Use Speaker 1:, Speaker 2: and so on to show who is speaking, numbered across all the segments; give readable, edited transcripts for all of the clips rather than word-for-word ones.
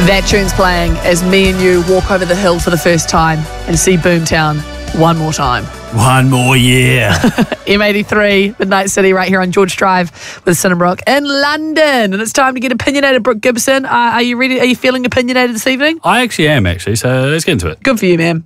Speaker 1: That tune's playing as me and you walk over the hill for the first time and see Boomtown one more time.
Speaker 2: One more year.
Speaker 1: M83, Midnight City, right here on George Drive with Cinnabrook in London. And it's time to get opinionated. Brooke Gibson, are you ready? Are you feeling opinionated this evening?
Speaker 2: I actually am, so let's get into it.
Speaker 1: Good for you, man.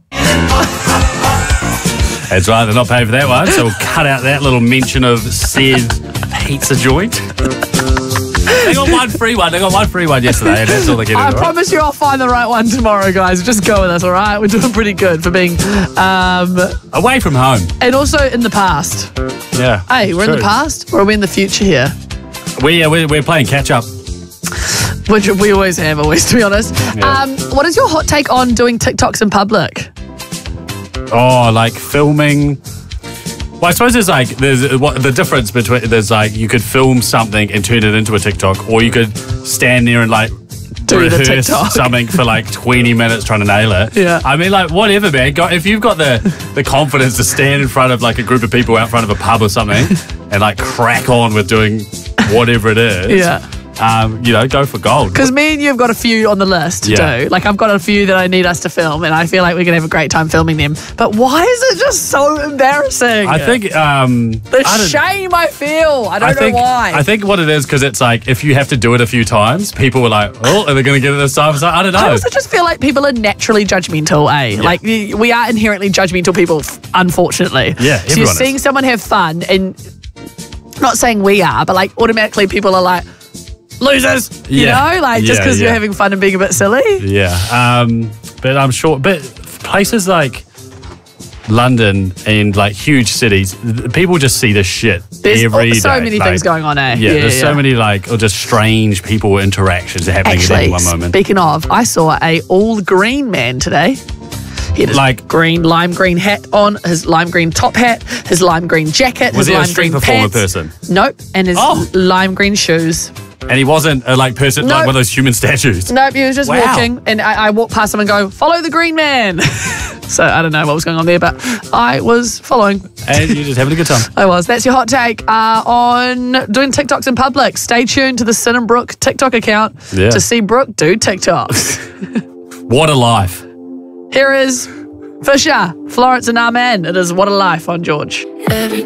Speaker 2: That's right, they're not paying for that one, so we'll cut out that little mention of said pizza joint. They got one free one. They got one free one yesterday, and that's all they're getting.
Speaker 1: I promise you I'll find the right one tomorrow, guys. Just go with us, all right? We're doing pretty good for being...
Speaker 2: away from home.
Speaker 1: And also in the past.
Speaker 2: Yeah.
Speaker 1: Hey, we're in the past, or are we in the future here?
Speaker 2: We're playing catch-up.
Speaker 1: Which we always have, to be honest.
Speaker 2: Yeah.
Speaker 1: What is your hot take on doing TikToks in public?
Speaker 2: Oh, like filming... Well, I suppose there's the difference between, you could film something and turn it into a TikTok, or you could stand there and
Speaker 1: do the
Speaker 2: rehearse
Speaker 1: TikTok
Speaker 2: something for 20 minutes trying to nail it.
Speaker 1: Yeah.
Speaker 2: I mean, whatever, man. If you've got the confidence to stand in front of a group of people out in front of a pub or something and crack on with doing whatever it is.
Speaker 1: Yeah.
Speaker 2: Go for gold.
Speaker 1: Because me and you have got a few on the list to do. I've got a few that I need us to film, and I feel like we're going to have a great time filming them. But why is it just so embarrassing?
Speaker 2: I think...
Speaker 1: shame I feel. I don't know why.
Speaker 2: I think what it is, because it's if you have to do it a few times, people were like, oh, are they going to get it this time? So I don't know.
Speaker 1: I also just feel like people are naturally judgmental, eh?
Speaker 2: Yeah.
Speaker 1: We are inherently judgmental people, unfortunately.
Speaker 2: Yeah,
Speaker 1: so you're seeing someone have fun, and not saying we are, but automatically people are like, losers, you know, just because you're having fun and being a bit silly.
Speaker 2: Yeah, but I'm sure, but places like London and huge cities, people just see this shit every day.
Speaker 1: There's so many things going on, eh?
Speaker 2: Yeah, there's so many or just strange people interactions happening at any one moment.
Speaker 1: Speaking of, I saw a all green man today. He had his lime green hat on, his lime green top hat, his lime green jacket,
Speaker 2: was
Speaker 1: his lime
Speaker 2: he a street
Speaker 1: green
Speaker 2: performer
Speaker 1: pants.
Speaker 2: person?
Speaker 1: Nope, and his lime green shoes.
Speaker 2: And he wasn't a person like one of those human statues.
Speaker 1: Nope, he was just walking, and I walked past him and go, follow the green man. So I don't know what was going on there, but I was following.
Speaker 2: And you're just having a good time.
Speaker 1: I was. That's your hot take on doing TikToks in public. Stay tuned to the Sin and Brooke TikTok account to see Brooke do TikToks.
Speaker 2: What a life.
Speaker 1: Here is Fisher, Florence and Amen. It is What a Life on George.